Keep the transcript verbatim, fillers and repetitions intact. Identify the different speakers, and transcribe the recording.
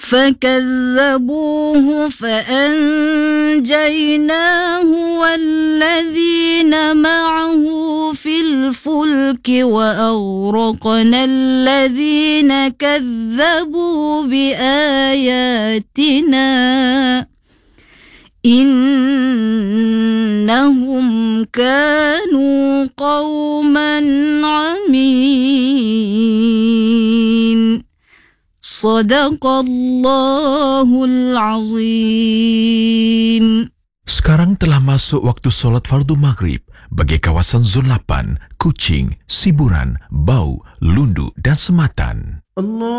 Speaker 1: فكذبوه فأنجيناه والذين معه في الفلك وأغرقنا الذين كذبوا بآياتنا إنهم كانوا قوما عمين. Sadaqallahul Azim.
Speaker 2: Sekarang telah masuk waktu solat fardu maghrib bagi kawasan Zon lapan, Kuching, Siburan, Bau, Lundu dan Sematan.
Speaker 3: Allah